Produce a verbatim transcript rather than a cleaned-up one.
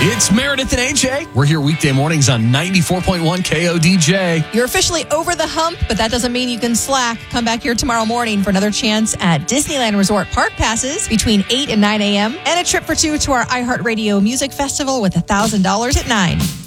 It's Meredith and A J. We're here weekday mornings on ninety-four point one K O D J. You're officially over the hump, but that doesn't mean you can slack. Come back here tomorrow morning for another chance at Disneyland Resort Park passes between eight and nine a.m. and a trip for two to our iHeartRadio Music Festival with one thousand dollars at nine.